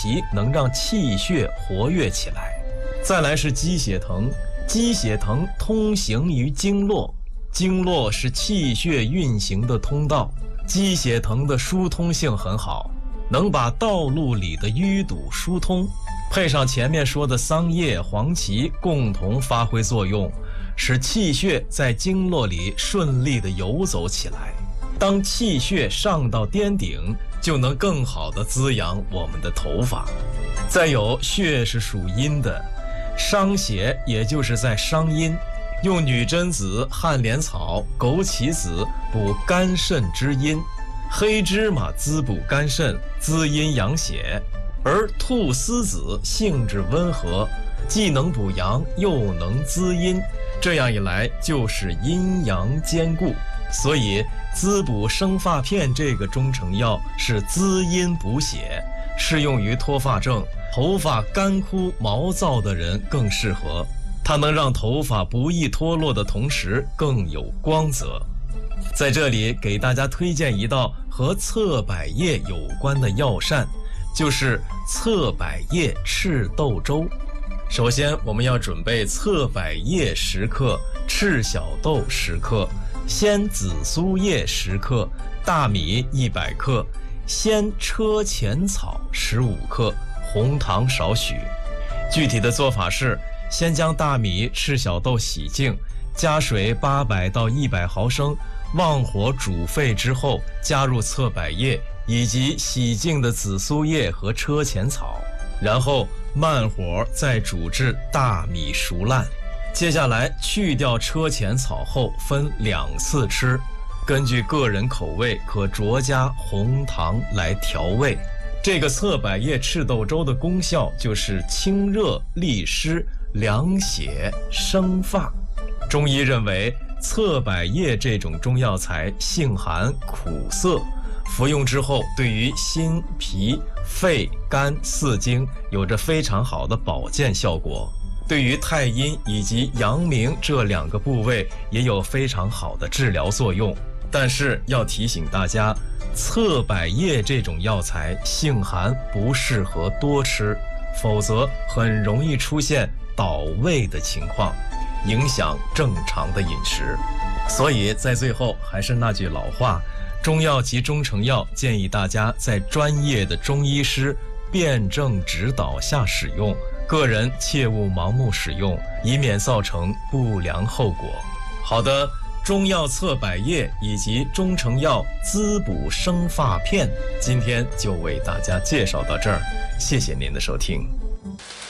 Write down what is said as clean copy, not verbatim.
其能让气血活跃起来。再来是鸡血藤，鸡血藤通行于经络，经络是气血运行的通道，鸡血藤的疏通性很好，能把道路里的淤堵疏通，配上前面说的桑叶、黄芪共同发挥作用，使气血在经络里顺利地游走起来。当气血上到巅顶，就能更好地滋养我们的头发。再有，血是属阴的，伤血也就是在伤阴，用女贞子、旱莲草、枸杞子补肝肾之阴，黑芝麻滋补肝肾，滋阴养血，而菟丝子性质温和，既能补阳又能滋阴，这样一来就是阴阳兼顾。所以滋补生发片这个中成药是滋阴补血，适用于脱发症、头发干枯毛躁的人更适合。它能让头发不易脱落的同时更有光泽。在这里给大家推荐一道和侧柏叶有关的药膳，就是侧柏叶赤豆粥。首先我们要准备侧柏叶10克、赤小豆10克、鲜紫苏叶10克、大米100克、鲜车前草15克、红糖少许。具体的做法是，先将大米、赤小豆洗净，加水800到100毫升，旺火煮沸之后，加入侧柏叶以及洗净的紫苏叶和车前草，然后慢火再煮至大米熟烂。接下来去掉车前草后分2次吃，根据个人口味可酌加红糖来调味。这个侧柏叶赤豆粥的功效就是清热利湿、凉血生发。中医认为侧柏叶这种中药材性寒苦涩，服用之后对于心、脾、肺、肝4经有着非常好的保健效果，对于太阴以及阳明这2个部位也有非常好的治疗作用。但是要提醒大家，侧柏叶这种药材性寒，不适合多吃，否则很容易出现倒胃的情况，影响正常的饮食。所以在最后还是那句老话，中药及中成药建议大家在专业的中医师辩证指导下使用，个人切勿盲目使用，以免造成不良后果。好的，中药侧柏叶以及中成药滋补生发片，今天就为大家介绍到这儿，谢谢您的收听。